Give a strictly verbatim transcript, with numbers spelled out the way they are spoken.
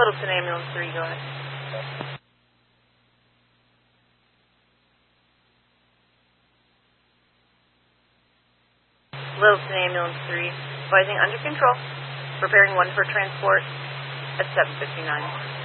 Littleton Ambulance three, go ahead. Littleton Ambulance three, advising under control, preparing one for transport at seven fifty-nine.